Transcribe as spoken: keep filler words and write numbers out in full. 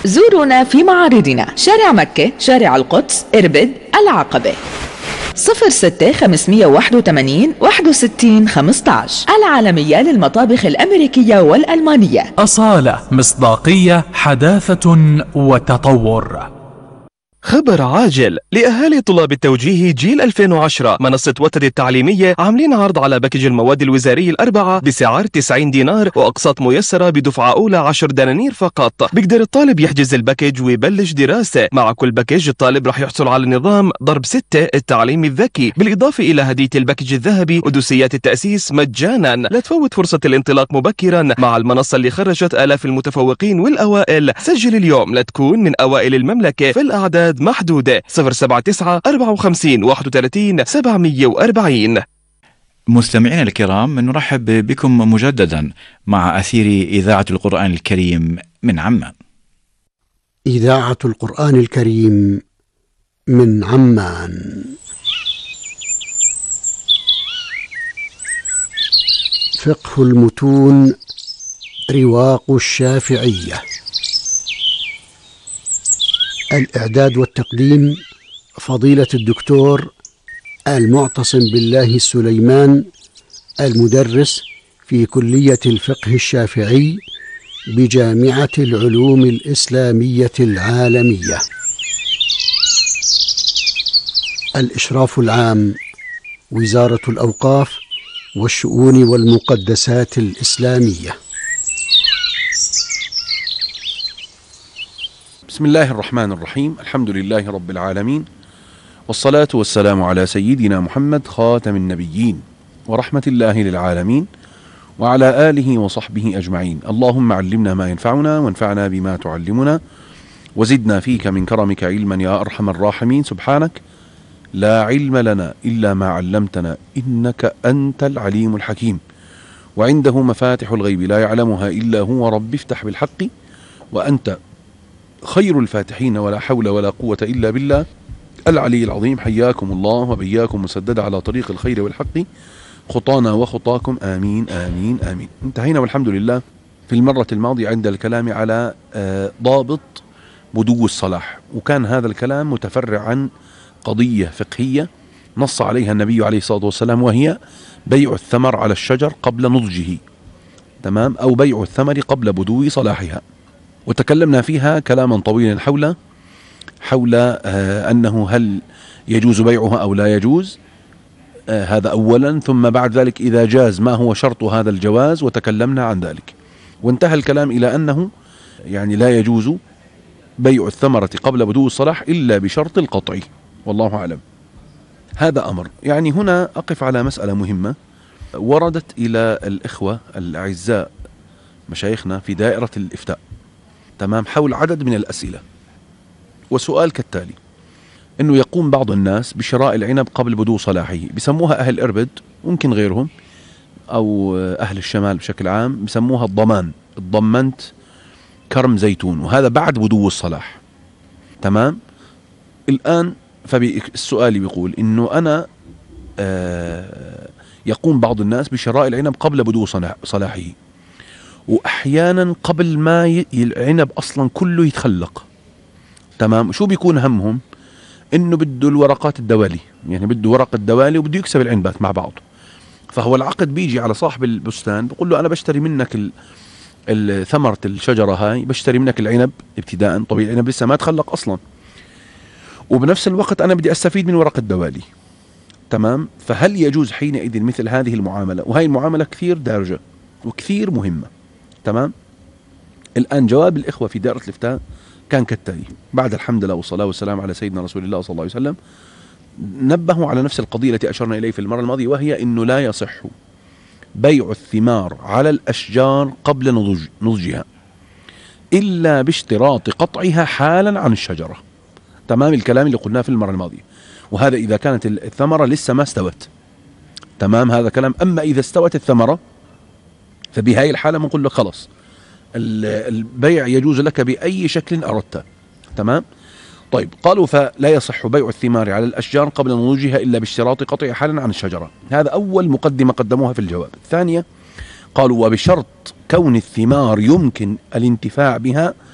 زورونا في معارضنا: شارع مكة، شارع القدس، إربد، العقبة. صفر ستة خمسمية واحد وثمانين واحد وستين خمسة عشر. العالمية للمطابخ الأمريكية والألمانية. أصالة، مصداقية، حداثة وتطور. خبر عاجل لأهالي طلاب التوجيه جيل ألفين وعشرة. منصة وتد التعليمية عاملين عرض على باكج المواد الوزاري الأربعة بسعر تسعين دينار وأقساط ميسرة بدفعة أولى عشر دنانير فقط. بيقدر الطالب يحجز الباكج ويبلش دراسة. مع كل باكج الطالب راح يحصل على نظام ضرب ستة التعليم الذكي، بالإضافة إلى هدية الباكج الذهبي ودوسيات التأسيس مجانا. لا تفوت فرصة الانطلاق مبكرا مع المنصة اللي خرجت آلاف المتفوقين والأوائل. سجل اليوم لتكون من أوائل المملكة، في الأعداد محدودة. صفر سبعة تسعة أربعة وخمسين واحد وثلاثين سبعمية وأربعين. مستمعينا الكرام، نرحب بكم مجددا مع أثير إذاعة القرآن الكريم من عمان. إذاعة القرآن الكريم من عمان. فقه المتون، رواق الشافعية. الإعداد والتقديم فضيلة الدكتور المعتصم بالله السليمان، المدرس في كلية الفقه الشافعي بجامعة العلوم الإسلامية العالمية. الإشراف العام وزارة الأوقاف والشؤون والمقدسات الإسلامية. بسم الله الرحمن الرحيم. الحمد لله رب العالمين، والصلاة والسلام على سيدنا محمد خاتم النبيين ورحمة الله للعالمين، وعلى آله وصحبه أجمعين. اللهم علمنا ما ينفعنا وانفعنا بما تعلمنا، وزدنا فيك من كرمك علما يا أرحم الراحمين. سبحانك لا علم لنا إلا ما علمتنا إنك أنت العليم الحكيم، وعنده مفاتح الغيب لا يعلمها إلا هو. رب افتح بالحق وأنت خير الفاتحين، ولا حول ولا قوة إلا بالله العلي العظيم. حياكم الله وبياكم مسدد على طريق الخير والحق خطانا وخطاكم، آمين آمين آمين. انتهينا والحمد لله في المرة الماضية عند الكلام على ضابط بدو الصلاح، وكان هذا الكلام متفرع عن قضية فقهية نص عليها النبي عليه الصلاة والسلام، وهي بيع الثمر على الشجر قبل نضجه، تمام، أو بيع الثمر قبل بدو صلاحها. وتكلمنا فيها كلاما طويلا حول حول آه أنه هل يجوز بيعها أو لا يجوز، آه هذا أولا، ثم بعد ذلك إذا جاز ما هو شرط هذا الجواز، وتكلمنا عن ذلك. وانتهى الكلام إلى أنه يعني لا يجوز بيع الثمرة قبل بدو الصلاح إلا بشرط القطع، والله أعلم. هذا أمر. يعني هنا أقف على مسألة مهمة وردت إلى الإخوة الأعزاء مشايخنا في دائرة الإفتاء، تمام، حول عدد من الأسئلة. وسؤال كالتالي: أنه يقوم بعض الناس بشراء العنب قبل بدو صلاحه، بسموها أهل إربد، ممكن غيرهم أو أهل الشمال بشكل عام بسموها الضمان، الضمنت كرم زيتون، وهذا بعد بدو الصلاح، تمام. الآن فالسؤال بيقول إنه أنا آه يقوم بعض الناس بشراء العنب قبل بدو صلاحه، وأحيانا قبل ما العنب أصلا كله يتخلق، تمام. شو بيكون همهم؟ إنه بده الورقات الدوالي، يعني بده ورق الدوالي وبده يكسب العنبات مع بعض. فهو العقد بيجي على صاحب البستان بيقول له أنا بشتري منك ثمرة الشجرة هاي، بشتري منك العنب ابتداء، طبيعي العنب لسه ما تخلق أصلا، وبنفس الوقت أنا بدي أستفيد من ورق الدوالي، تمام. فهل يجوز حينئذ مثل هذه المعاملة؟ وهي المعاملة كثير دارجة وكثير مهمة، تمام. الآن جواب الإخوة في دائرة الإفتاء كان كالتالي: بعد الحمد لله والصلاة والسلام على سيدنا رسول الله صلى الله عليه وسلم، نبهوا على نفس القضية التي أشرنا إليه في المرة الماضية، وهي أنه لا يصح بيع الثمار على الأشجار قبل نضج نضجها إلا باشتراط قطعها حالا عن الشجرة، تمام. الكلام اللي قلناه في المرة الماضية، وهذا إذا كانت الثمرة لسه ما استوت، تمام، هذا كلام. أما إذا استوت الثمرة فبهاي الحالة بنقول لك خلص البيع يجوز لك بأي شكل أردت، تمام. طيب، قالوا فلا يصح بيع الثمار على الأشجار قبل نضوجها إلا باشتراط قطع حالا عن الشجرة. هذا أول مقدمة قدموها في الجواب. الثانية قالوا وبشرط كون الثمار يمكن الانتفاع بها